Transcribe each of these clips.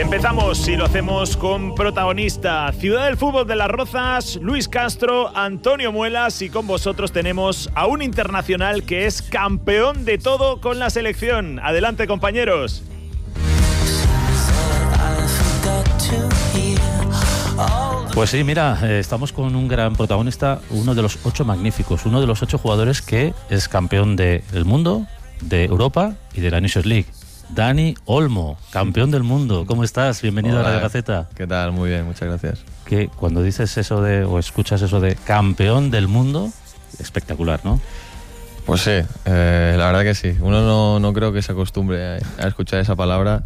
Empezamos y lo hacemos con protagonista, Ciudad del Fútbol de Las Rozas, Luis Castro, Antonio Muelas, y con vosotros tenemos a un internacional que es campeón de todo con la selección. Adelante, compañeros. Pues sí, mira, estamos con un gran protagonista, uno de los 8 magníficos, uno de los 8 jugadores que es campeón del mundo, de Europa y de la Nations League. Dani Olmo, campeón del mundo. ¿Cómo estás? Bienvenido. Hola, a Radio Gaceta. ¿Qué tal? Muy bien, muchas gracias. Que cuando dices eso de, o escuchas eso de campeón del mundo, espectacular, ¿no? Pues sí, la verdad que sí. Uno no creo que se acostumbre a escuchar esa palabra.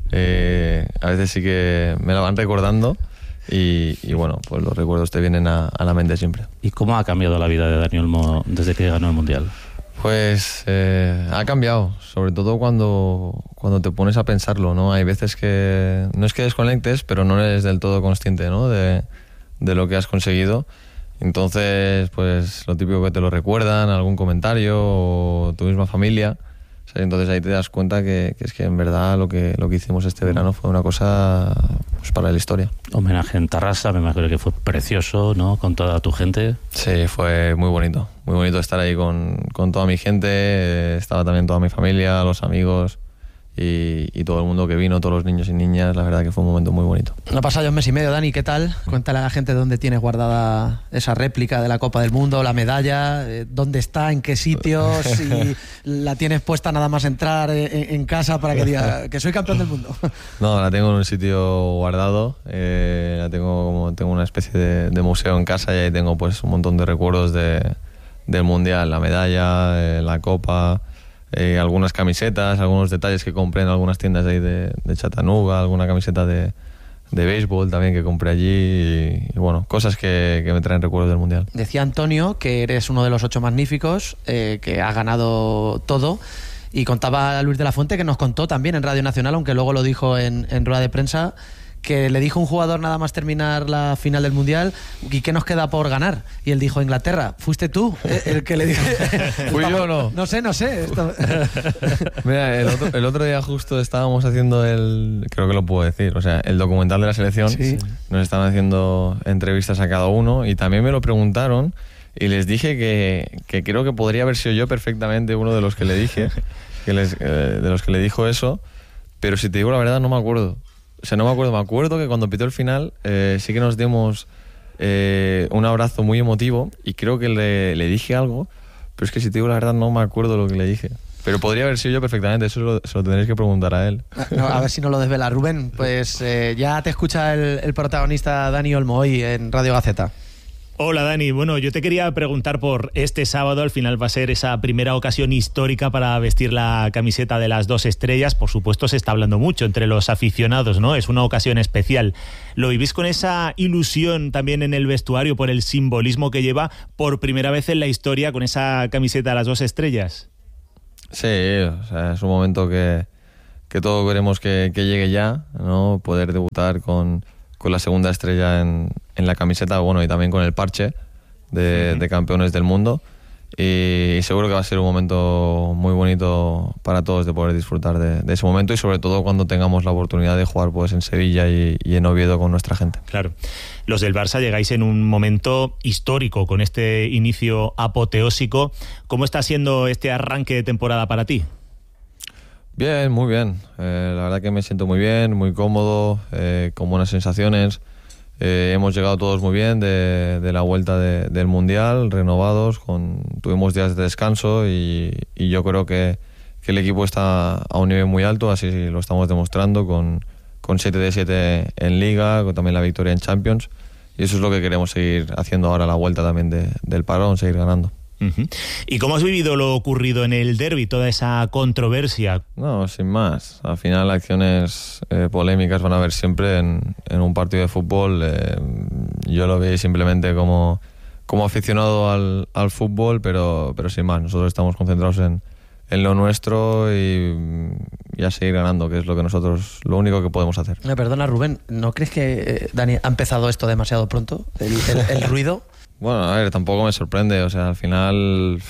A veces sí que me la van recordando y bueno, pues los recuerdos te vienen a la mente siempre. ¿Y cómo ha cambiado la vida de Dani Olmo desde que ganó el Mundial? Pues ha cambiado, sobre todo cuando te pones a pensarlo, ¿no? Hay veces que no es que desconectes, pero no eres del todo consciente, ¿no? de lo que has conseguido. Entonces, pues lo típico que te lo recuerdan, algún comentario o tu misma familia. O sea, entonces ahí te das cuenta que es que en verdad lo que hicimos este verano fue una cosa pues para la historia. Homenaje en Tarrasa, me imagino que fue precioso, ¿no? Con toda tu gente. Sí, fue muy bonito estar ahí con toda mi gente. Estaba también toda mi familia, los amigos y todo el mundo que vino, todos los niños y niñas. La verdad que fue un momento muy bonito. No pasa ya un mes y medio, Dani, ¿qué tal? Cuéntale a la gente dónde tienes guardada esa réplica de la Copa del Mundo, la medalla, dónde está, en qué sitios, si la tienes puesta nada más entrar en casa para que diga que soy campeón del mundo. No, la tengo en un sitio guardado, tengo una especie de museo en casa y ahí tengo pues un montón de recuerdos del Mundial, la medalla, la Copa, algunas camisetas, algunos detalles que compré en algunas tiendas de ahí de Chattanooga, alguna camiseta de béisbol también que compré allí y bueno, cosas que me traen recuerdos del Mundial. Decía Antonio que eres uno de los 8 magníficos, que ha ganado todo, y contaba Luis de la Fuente, que nos contó también en Radio Nacional, aunque luego lo dijo en rueda de prensa, que le dijo un jugador nada más terminar la final del Mundial: ¿y qué nos queda por ganar? Y él dijo: Inglaterra. ¿Fuiste tú el que le dije? ¿Fui yo o no? No sé. Mira, el otro día justo estábamos haciendo creo que lo puedo decir, o sea, el documental de la selección. Sí. Nos estaban haciendo entrevistas a cada uno y también me lo preguntaron y les dije que creo que podría haber sido yo perfectamente uno de los que le dije, de los que le dijo eso, pero si te digo la verdad no me acuerdo. O sea, no me acuerdo. Me acuerdo que cuando pitó el final sí que nos dimos un abrazo muy emotivo y creo que le dije algo, pero es que si te digo la verdad no me acuerdo lo que le dije. Pero podría haber sido yo perfectamente, eso se lo tendréis que preguntar a él. No, a ver si no lo desvela. Rubén, pues ya te escucha el protagonista Dani Olmo hoy en Radio Gaceta. Hola, Dani. Bueno, yo te quería preguntar por este sábado. Al final va a ser esa primera ocasión histórica para vestir la camiseta de las 2 estrellas. Por supuesto, se está hablando mucho entre los aficionados, ¿no? Es una ocasión especial. ¿Lo vivís con esa ilusión también en el vestuario por el simbolismo que lleva por primera vez en la historia con esa camiseta de las 2 estrellas? Sí, o sea, es un momento que todos queremos que llegue ya, ¿no? Poder debutar con la segunda estrella en la camiseta, bueno, y también con el parche de campeones del mundo, y seguro que va a ser un momento muy bonito para todos de poder disfrutar de ese momento, y sobre todo cuando tengamos la oportunidad de jugar pues en Sevilla y en Oviedo con nuestra gente. Claro. Los del Barça llegáis en un momento histórico con este inicio apoteósico. ¿Cómo está siendo este arranque de temporada para ti? Bien, muy bien. La verdad que me siento muy bien, muy cómodo, con buenas sensaciones. Hemos llegado todos muy bien de la vuelta del Mundial, renovados, tuvimos días de descanso y yo creo que el equipo está a un nivel muy alto, así lo estamos demostrando con 7 de 7 en Liga, con también la victoria en Champions, y eso es lo que queremos seguir haciendo ahora a la vuelta también del parón, seguir ganando. Uh-huh. ¿Y cómo has vivido lo ocurrido en el derbi, toda esa controversia? No, sin más. Al final acciones polémicas van a haber siempre en un partido de fútbol. Yo lo veo simplemente como aficionado al fútbol, pero sin más. Nosotros estamos concentrados en lo nuestro y a seguir ganando, que es lo único que podemos hacer. Perdona, Rubén, ¿no crees que Dani ha empezado esto demasiado pronto? ¿El ruido? Bueno, a ver, tampoco me sorprende, o sea, al final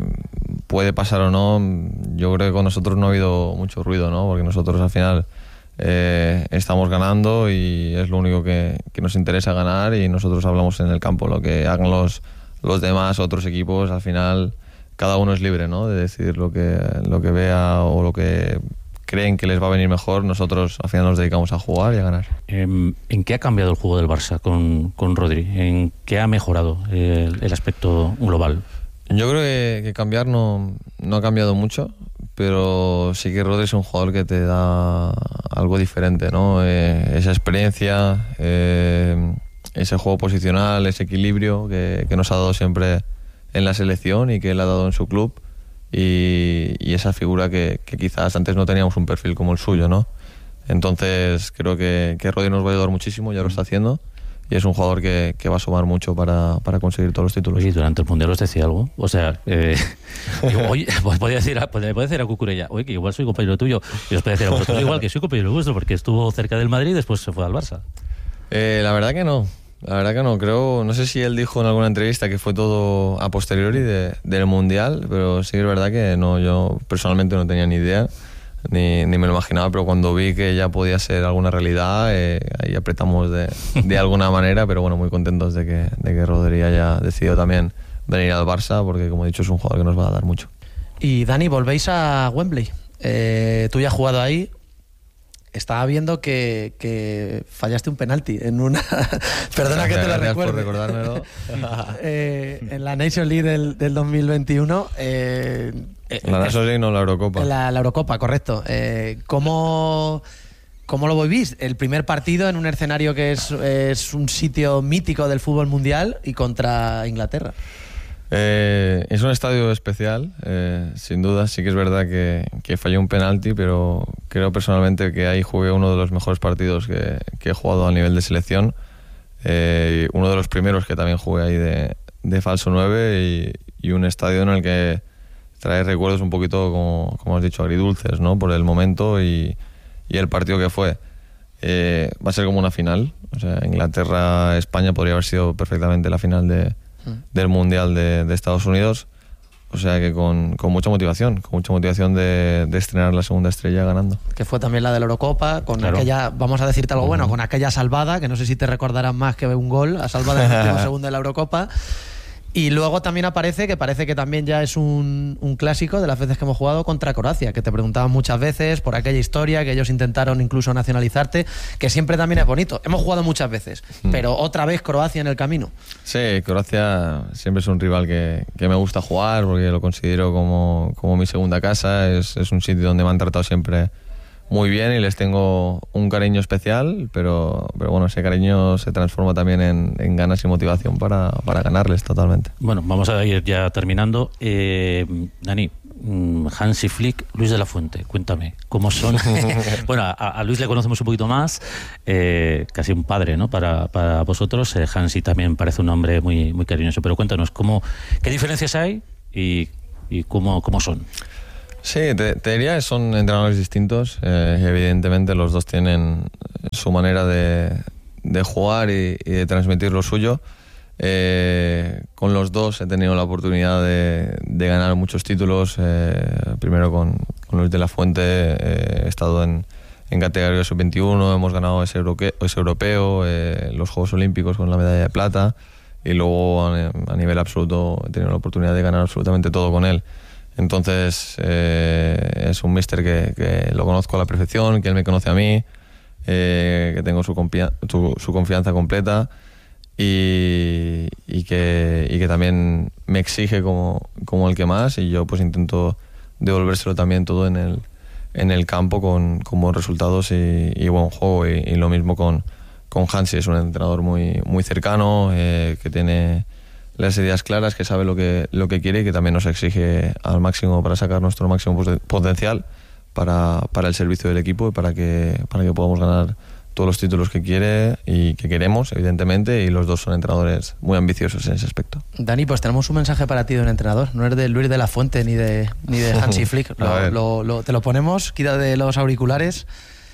puede pasar o no. Yo creo que con nosotros no ha habido mucho ruido, ¿no? Porque nosotros al final estamos ganando y es lo único que nos interesa, ganar, y nosotros hablamos en el campo. Lo que hagan los demás, otros equipos, al final cada uno es libre, ¿no?, de decidir lo que vea o lo que creen que les va a venir mejor. Nosotros al final nos dedicamos a jugar y a ganar. ¿En qué ha cambiado el juego del Barça con Rodri? ¿En qué ha mejorado el aspecto global? Yo creo que cambiar no ha cambiado mucho, pero sí que Rodri es un jugador que te da algo diferente, ¿no? Esa experiencia, ese juego posicional, ese equilibrio que nos ha dado siempre en la selección y que él ha dado en su club, y esa figura que quizás antes no teníamos un perfil como el suyo, ¿no? Entonces creo que Rodri nos va a ayudar muchísimo, ya lo está haciendo, y es un jugador que va a sumar mucho para conseguir todos los títulos. Oye, durante el Mundial os decía algo, o sea, oye, podía decir a Cucurella, oye, que igual soy compañero tuyo, y os puede decir a vosotros igual que soy compañero vuestro, porque estuvo cerca del Madrid y después se fue al Barça. La verdad que no. Creo, no sé si él dijo en alguna entrevista que fue todo a posteriori del Mundial, pero sí que es verdad que no, yo personalmente no tenía ni idea, ni me lo imaginaba, pero cuando vi que ya podía ser alguna realidad, ahí apretamos de alguna manera, pero bueno, muy contentos de que Rodri haya decidido también venir al Barça, porque como he dicho es un jugador que nos va a dar mucho. Y Dani, volvéis a Wembley. Tú ya has jugado ahí. Estaba viendo que fallaste un penalti en una... Perdona que te lo recuerde. Por recordármelo. En la Nations League del 2021. La Nations League, no, la Eurocopa. La Eurocopa, correcto. ¿Cómo lo vivís? El primer partido en un escenario que es un sitio mítico del fútbol mundial y contra Inglaterra. Es un estadio especial, sin duda. Sí que es verdad que fallé un penalti, pero creo personalmente que ahí jugué uno de los mejores partidos que he jugado a nivel de selección. Uno de los primeros que también jugué ahí de falso 9, y un estadio en el que trae recuerdos un poquito, como has dicho, agridulces, ¿no?, por el momento y el partido que fue. Va a ser como una final. O sea, Inglaterra-España podría haber sido perfectamente la final del Mundial de Estados Unidos, o sea que con mucha motivación de estrenar la segunda estrella ganando. Que fue también la de la Eurocopa, con claro. Aquella, vamos a decirte algo bueno, con aquella salvada, que no sé si te recordarás más que un gol, a salvada en el último segundo de la Eurocopa. Y luego también aparece, que parece que también ya es un clásico de las veces que hemos jugado contra Croacia, que te preguntaban muchas veces por aquella historia, que ellos intentaron incluso nacionalizarte, que siempre también es bonito. Hemos jugado muchas veces, pero otra vez Croacia en el camino. Sí, Croacia siempre es un rival que me gusta jugar, porque lo considero como mi segunda casa. Es un sitio donde me han tratado siempre muy bien y les tengo un cariño especial, pero bueno, ese cariño se transforma también en ganas y motivación para ganarles totalmente. Bueno, vamos a ir ya terminando. Dani, Hansi Flick, Luis de la Fuente, cuéntame, ¿cómo son? Bueno, a Luis le conocemos un poquito más, casi un padre, ¿no?, para vosotros. Hansi también parece un hombre muy, muy cariñoso, pero cuéntanos, ¿qué diferencias hay y cómo son? Sí, te diría que son entrenadores distintos. Evidentemente los dos tienen su manera de jugar y de transmitir lo suyo. Con los dos he tenido la oportunidad de ganar muchos títulos. Primero con Luis de la Fuente he estado en categoría sub-21, hemos ganado ese europeo, los Juegos Olímpicos con la medalla de plata, y luego a nivel absoluto he tenido la oportunidad de ganar absolutamente todo con él. Entonces es un míster que lo conozco a la perfección, que él me conoce a mí, que tengo su confianza completa, y que también me exige como el que más, y yo pues intento devolvérselo también todo en el campo con buenos resultados y buen juego. Y lo mismo con Hansi. Es un entrenador muy, muy cercano, que tiene las ideas claras, que sabe lo que quiere, y que también nos exige al máximo para sacar nuestro máximo potencial para el servicio del equipo y para que podamos ganar todos los títulos que quiere y que queremos, evidentemente, y los dos son entrenadores muy ambiciosos en ese aspecto. Dani, pues tenemos un mensaje para ti de un entrenador. No eres de Luis de la Fuente ni de Hansi Flick. Te lo ponemos, quítate los auriculares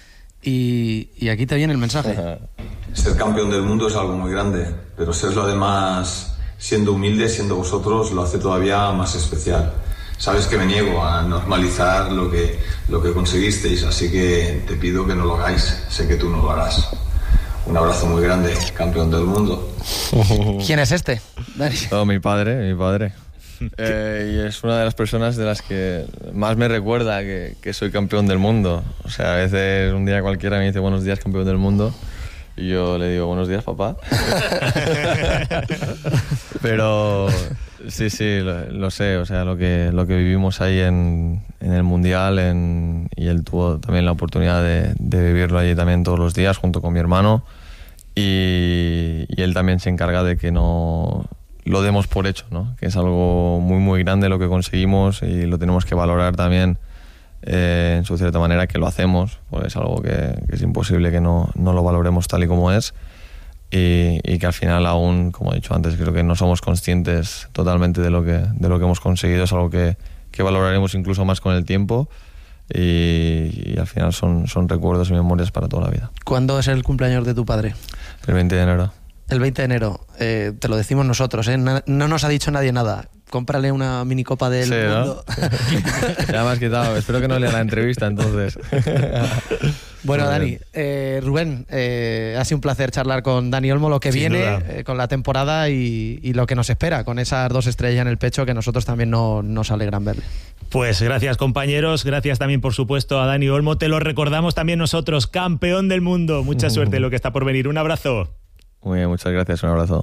y aquí te viene el mensaje. Ser campeón del mundo es algo muy grande, pero serlo además siendo humilde, siendo vosotros, lo hace todavía más especial. Sabes que me niego a normalizar lo que conseguisteis, así que te pido que no lo hagáis. Sé que tú no lo harás. Un abrazo muy grande, campeón del mundo. ¿Quién es este, Dani? Oh, mi padre. Y es una de las personas de las que más me recuerda que soy campeón del mundo. O sea, a veces un día cualquiera me dice buenos días, campeón del mundo. Y yo le digo buenos días, papá. Pero sí, lo sé. O sea, lo que vivimos ahí en el Mundial y él tuvo también la oportunidad de vivirlo allí también todos los días junto con mi hermano. Y él también se encarga de que no lo demos por hecho, ¿no? Que es algo muy, muy grande lo que conseguimos y lo tenemos que valorar también en su cierta manera, que lo hacemos, pues es algo que es imposible que no lo valoremos tal y como es y que al final aún, como he dicho antes, creo que no somos conscientes totalmente de lo que hemos conseguido. Es algo que valoraremos incluso más con el tiempo y al final son recuerdos y memorias para toda la vida. ¿Cuándo es el cumpleaños de tu padre? El 20 de enero. El 20 de enero, te lo decimos nosotros, ¿eh? No nos ha dicho nadie nada. Cómprale una minicopa del mundo. ¿No? Ya me has quitado. Espero que no lea la entrevista entonces. Bueno, Dani, Rubén, ha sido un placer charlar con Dani Olmo, lo que Sin viene con la temporada y lo que nos espera con esas 2 estrellas en el pecho que nosotros también nos alegran verle. Pues gracias, compañeros, gracias también por supuesto a Dani Olmo, te lo recordamos también nosotros, campeón del mundo, mucha suerte en lo que está por venir, un abrazo. Muy bien, muchas gracias, un abrazo.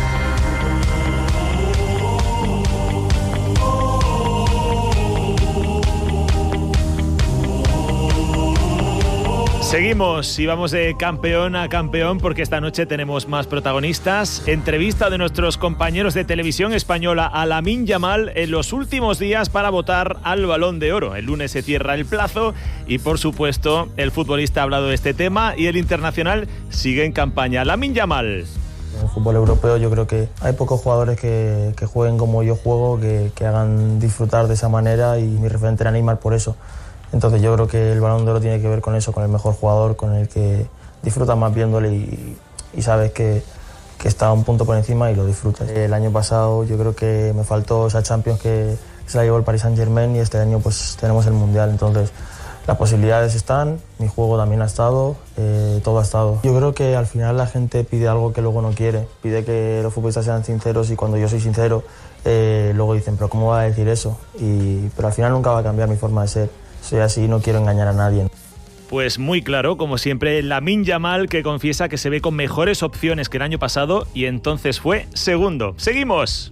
Seguimos y vamos de campeón a campeón porque esta noche tenemos más protagonistas. Entrevista de nuestros compañeros de televisión española a Lamine Yamal en los últimos días para votar al Balón de Oro. El lunes se cierra el plazo y por supuesto el futbolista ha hablado de este tema y el internacional sigue en campaña. Lamine Yamal. En el fútbol europeo yo creo que hay pocos jugadores que jueguen como yo juego, que hagan disfrutar de esa manera y mi referente era Neymar por eso. Entonces yo creo que el Balón de Oro tiene que ver con eso, con el mejor jugador, con el que disfrutas más viéndole y sabes que está un punto por encima y lo disfrutas. El año pasado yo creo que me faltó esa Champions que se la llevó el Paris Saint-Germain y este año pues tenemos el Mundial, entonces las posibilidades están, mi juego también ha estado, todo ha estado. Yo creo que al final la gente pide algo que luego no quiere, pide que los futbolistas sean sinceros y cuando yo soy sincero luego dicen, pero ¿cómo va a decir eso? Pero al final nunca va a cambiar mi forma de ser. Soy así, no quiero engañar a nadie. Pues muy claro, como siempre, Lamine Yamal, que confiesa que se ve con mejores opciones que el año pasado y entonces fue segundo. ¡Seguimos!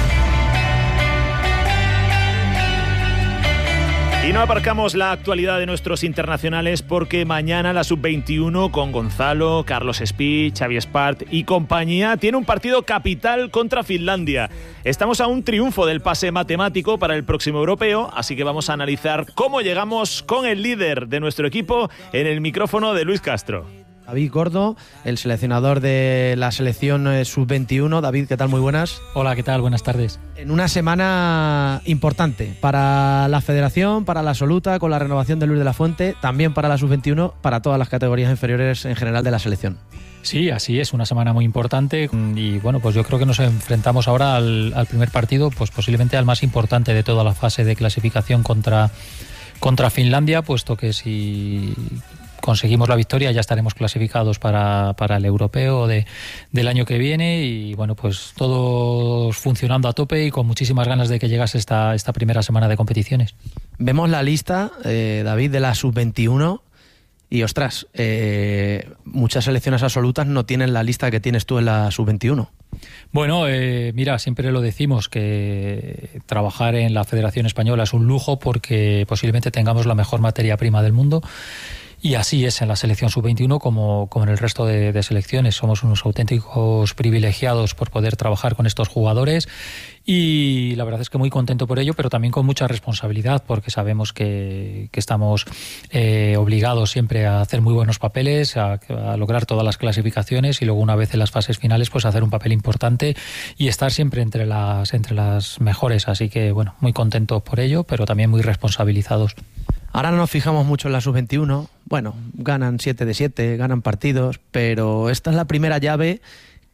Y no aparcamos la actualidad de nuestros internacionales porque mañana la Sub-21 con Gonzalo, Carlos Espí, Xavi Espart y compañía tiene un partido capital contra Finlandia. Estamos a un triunfo del pase matemático para el próximo europeo, así que vamos a analizar cómo llegamos con el líder de nuestro equipo en el micrófono de Luis Castro. David Gordo, el seleccionador de la selección Sub-21. David, ¿qué tal? Muy buenas. Hola, ¿qué tal? Buenas tardes. En una semana importante para la Federación, para la Absoluta, con la renovación de Luis de la Fuente, también para la Sub-21, para todas las categorías inferiores en general de la selección. Sí, así es, una semana muy importante y bueno, pues yo creo que nos enfrentamos ahora al primer partido, pues posiblemente al más importante de toda la fase de clasificación contra Finlandia, puesto que si conseguimos la victoria ya estaremos clasificados para el europeo del año que viene y bueno, pues todos funcionando a tope y con muchísimas ganas de que llegase esta primera semana de competiciones. Vemos la lista, David, de la Sub-21 y ostras, muchas selecciones absolutas no tienen la lista que tienes tú en la Sub-21. Bueno, mira, siempre lo decimos que trabajar en la Federación Española es un lujo porque posiblemente tengamos la mejor materia prima del mundo. Y así es en la selección sub-21 como en el resto de selecciones. Somos unos auténticos privilegiados por poder trabajar con estos jugadores y la verdad es que muy contento por ello, pero también con mucha responsabilidad porque sabemos que estamos obligados siempre a hacer muy buenos papeles, a lograr todas las clasificaciones y luego una vez en las fases finales pues hacer un papel importante y estar siempre entre las mejores. Así que bueno, muy contentos por ello, pero también muy responsabilizados. Ahora no nos fijamos mucho en la Sub-21. Bueno, ganan 7 de 7, ganan partidos, pero esta es la primera llave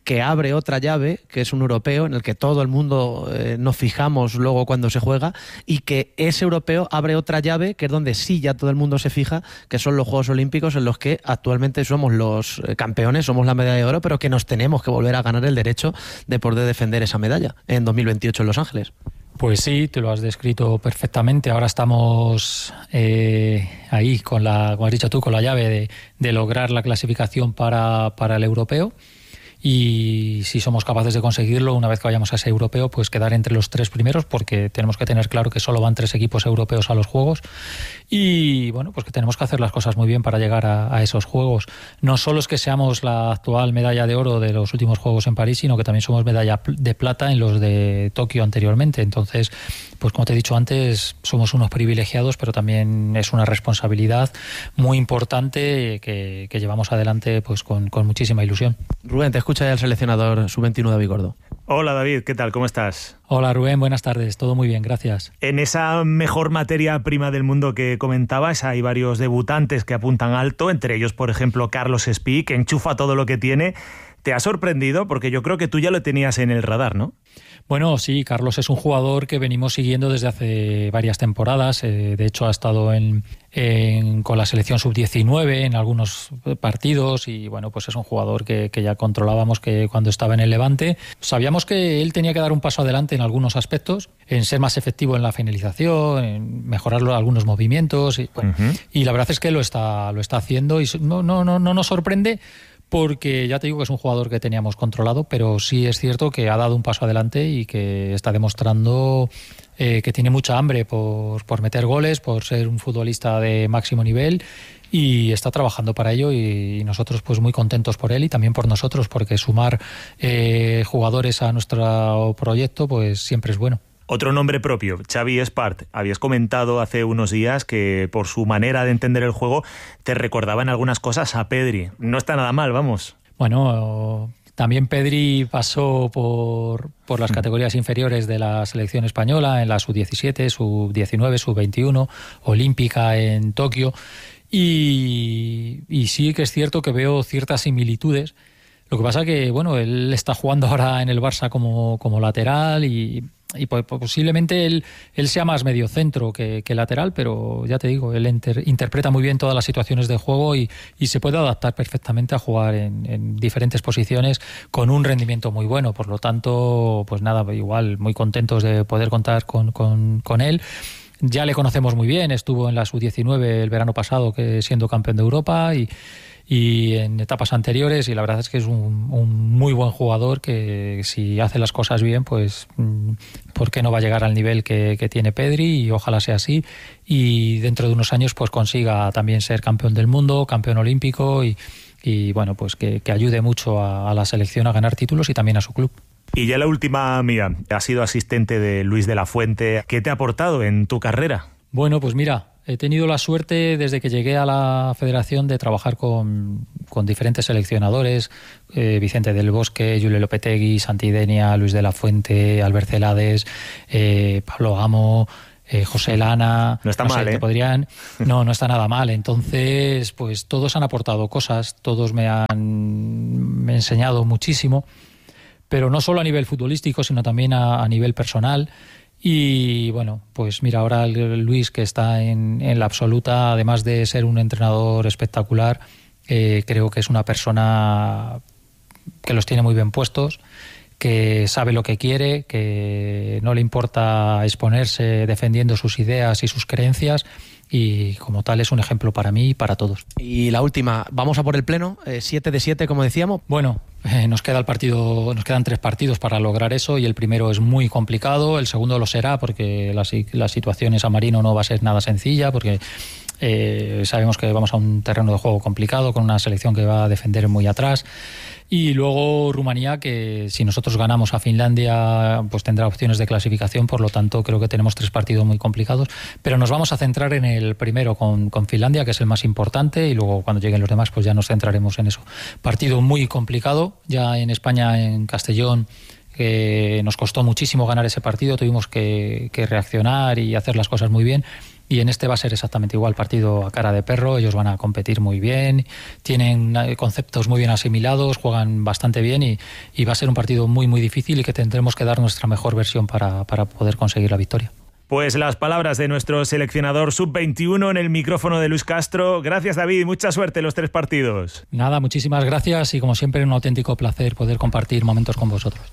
que abre otra llave, que es un europeo en el que todo el mundo nos fijamos luego cuando se juega, y que ese europeo abre otra llave, que es donde sí ya todo el mundo se fija, que son los Juegos Olímpicos, en los que actualmente somos los campeones, somos la medalla de oro, pero que nos tenemos que volver a ganar el derecho de poder defender esa medalla en 2028 en Los Ángeles. Pues sí, te lo has descrito perfectamente. Ahora estamos ahí, como has dicho tú, con la llave de lograr la clasificación para el europeo. Y si somos capaces de conseguirlo, una vez que vayamos a ese europeo, pues quedar entre los 3 primeros, porque tenemos que tener claro que solo van 3 equipos europeos a los Juegos. Y bueno, pues que tenemos que hacer las cosas muy bien para llegar a esos Juegos. No solo es que seamos la actual medalla de oro de los últimos Juegos en París, sino que también somos medalla de plata en los de Tokio anteriormente. Entonces, pues como te he dicho antes, somos unos privilegiados, pero también es una responsabilidad muy importante que llevamos adelante pues con muchísima ilusión. Rubén, te escucha ya el seleccionador sub-21 David Gordo. Hola David, ¿qué tal? ¿Cómo estás? Hola Rubén, buenas tardes, todo muy bien, gracias. En esa mejor materia prima del mundo que comentabas hay varios debutantes que apuntan alto, entre ellos por ejemplo Carlos Espí, que enchufa todo lo que tiene. ¿Te ha sorprendido? Porque yo creo que tú ya lo tenías en el radar, ¿no? Bueno, sí, Carlos es un jugador que venimos siguiendo desde hace varias temporadas. De hecho, ha estado con la selección sub-19 en algunos partidos y bueno, pues es un jugador que ya controlábamos que cuando estaba en el Levante. Sabíamos que él tenía que dar un paso adelante en algunos aspectos, en ser más efectivo en la finalización, en mejorar algunos movimientos y, bueno, y la verdad es que lo está haciendo y no nos sorprende. Porque ya te digo que es un jugador que teníamos controlado, pero sí es cierto que ha dado un paso adelante y que está demostrando que tiene mucha hambre por meter goles, por ser un futbolista de máximo nivel y está trabajando para ello y nosotros pues muy contentos por él y también por nosotros, porque sumar jugadores a nuestro proyecto pues siempre es bueno. Otro nombre propio, Xavi Espart. Habías comentado hace unos días que por su manera de entender el juego te recordaba en algunas cosas a Pedri. No está nada mal, vamos. Bueno, también Pedri pasó por las categorías inferiores de la selección española, en la sub-17, sub-19, sub-21, olímpica en Tokio. Y sí que es cierto que veo ciertas similitudes. Lo que pasa que, bueno, él está jugando ahora en el Barça como lateral y posiblemente él sea más mediocentro que lateral, pero ya te digo, él interpreta muy bien todas las situaciones de juego y se puede adaptar perfectamente a jugar en diferentes posiciones con un rendimiento muy bueno. Por lo tanto, pues nada, igual muy contentos de poder contar con él. Ya le conocemos muy bien, estuvo en la sub-19 el verano pasado siendo campeón de Europa y en etapas anteriores, y la verdad es que es un muy buen jugador que si hace las cosas bien, pues ¿por qué no va a llegar al nivel que tiene Pedri? Y ojalá sea así y dentro de unos años pues consiga también ser campeón del mundo, campeón olímpico y bueno, pues que ayude mucho a la selección a ganar títulos y también a su club. Y ya la última mía, has sido asistente de Luis de la Fuente. ¿Qué te ha aportado en tu carrera? Bueno, pues mira, he tenido la suerte desde que llegué a la federación de trabajar con diferentes seleccionadores, Vicente del Bosque, Julio Lopetegui, Santi Denia, Luis de la Fuente, Albert Celades, Pablo Amo, José Lana. No está mal, ¿eh? No está nada mal. Entonces, pues todos han aportado cosas, todos me han enseñado muchísimo, pero no solo a nivel futbolístico, sino también a nivel personal. Y bueno, pues mira, ahora Luis, que está en la absoluta, además de ser un entrenador espectacular, creo que es una persona que los tiene muy bien puestos, que sabe lo que quiere, que no le importa exponerse defendiendo sus ideas y sus creencias, y como tal es un ejemplo para mí y para todos. Y la última, vamos a por el pleno, 7 de 7 como decíamos. Bueno, nos quedan 3 partidos para lograr eso y el primero es muy complicado, el segundo lo será porque la situación en San Marino no va a ser nada sencilla, porque sabemos que vamos a un terreno de juego complicado con una selección que va a defender muy atrás. Y luego Rumanía, que si nosotros ganamos a Finlandia, pues tendrá opciones de clasificación, por lo tanto creo que tenemos 3 partidos muy complicados, pero nos vamos a centrar en el primero con Finlandia, que es el más importante, y luego cuando lleguen los demás pues ya nos centraremos en eso. Partido muy complicado, ya en España, en Castellón, que nos costó muchísimo ganar ese partido, tuvimos que reaccionar y hacer las cosas muy bien. y en este va a ser exactamente igual, partido a cara de perro. Ellos van a competir muy bien, tienen conceptos muy bien asimilados, juegan bastante bien y va a ser un partido muy muy difícil y que tendremos que dar nuestra mejor versión para poder conseguir la victoria. Pues las palabras de nuestro seleccionador sub-21 en el micrófono de Luis Castro. Gracias, David, mucha suerte en los 3 partidos. Nada, muchísimas gracias y como siempre un auténtico placer poder compartir momentos con vosotros.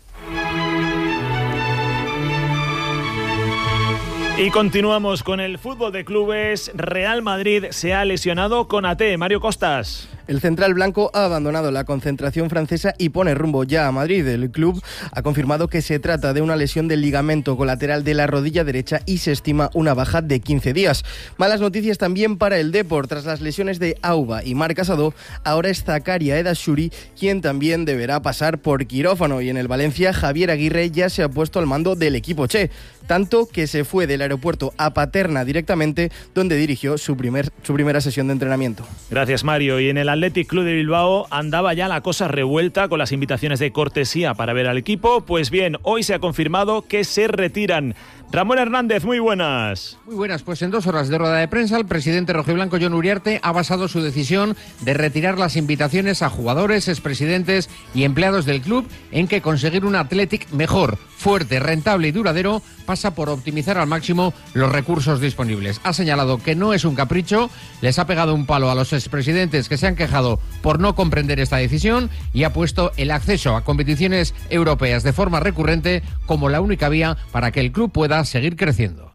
Y continuamos con el fútbol de clubes. Real Madrid se ha lesionado con AT. Mario Costas. El central blanco ha abandonado la concentración francesa y pone rumbo ya a Madrid. El club ha confirmado que se trata de una lesión del ligamento colateral de la rodilla derecha y se estima una baja de 15 días. Malas noticias también para el Depor. Tras las lesiones de Auba y Marc Casado, ahora es Zakaria Edashuri quien también deberá pasar por quirófano. Y en el Valencia, Javier Aguirre ya se ha puesto al mando del equipo Che, tanto que se fue del aeropuerto a Paterna directamente, donde dirigió su primera sesión de entrenamiento. Gracias, Mario. Y en el Athletic Club de Bilbao andaba ya la cosa revuelta con las invitaciones de cortesía para ver al equipo. Pues bien, hoy se ha confirmado que se retiran. Ramón Hernández, muy buenas. Muy buenas, pues en 2 horas de rueda de prensa el presidente rojiblanco Jon Uriarte ha basado su decisión de retirar las invitaciones a jugadores, expresidentes y empleados del club en que conseguir un Athletic mejor, fuerte, rentable y duradero pasa por optimizar al máximo los recursos disponibles. Ha señalado que no es un capricho, les ha pegado un palo a los expresidentes que se han quejado por no comprender esta decisión y ha puesto el acceso a competiciones europeas de forma recurrente como la única vía para que el club pueda seguir creciendo.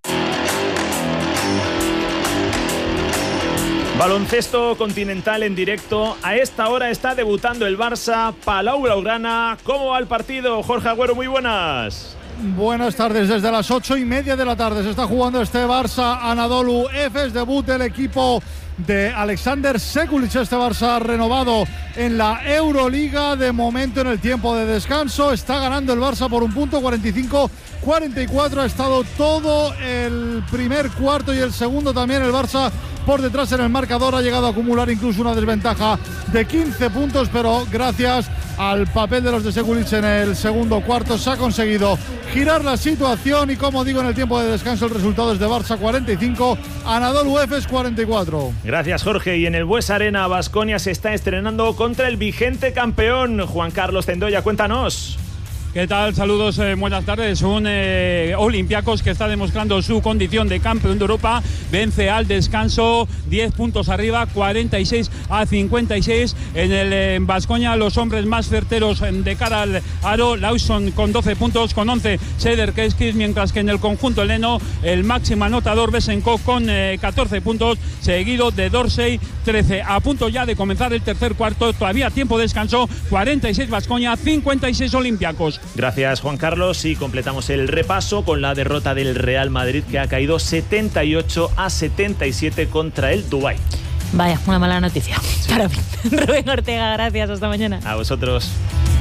Baloncesto continental en directo. A esta hora está debutando el Barça. Palau Blaugrana. ¿Cómo va el partido? Jorge Agüero, muy buenas. Buenas tardes, desde las 8:30 de la tarde se está jugando este Barça Anadolu Efes, debut del equipo de Alexander Sekulic. Este Barça renovado en la Euroliga, de momento en el tiempo de descanso está ganando el Barça por un punto, 45-44, ha estado todo el primer cuarto y el segundo también el Barça por detrás en el marcador, ha llegado a acumular incluso una desventaja de 15 puntos, pero gracias al papel de los de Sekulic en el segundo cuarto se ha conseguido girar la situación y, como digo, en el tiempo de descanso el resultado es de Barça 45, Anadolu Efes 44. Gracias, Jorge. Y en el Bues Arena, Baskonia se está estrenando contra el vigente campeón. Juan Carlos Tendoya, cuéntanos. ¿Qué tal? Saludos, buenas tardes. Un Olympiacos que está demostrando su condición de campeón de Europa. Vence al descanso, 10 puntos arriba, 46-56. En el Baskonia, los hombres más certeros de cara al aro, Lawson con 12 puntos, con 11 Seder Keskis, mientras que en el conjunto heleno, el máximo anotador Besenkov con 14 puntos, seguido de Dorsey, 13. A punto ya de comenzar el tercer cuarto, todavía tiempo de descanso, 46 Baskonia, 56 Olympiacos. Gracias, Juan Carlos, y completamos el repaso con la derrota del Real Madrid, que ha caído 78-77 contra el Dubái. Vaya, una mala noticia para mí. Rubén Ortega, gracias, hasta mañana. A vosotros.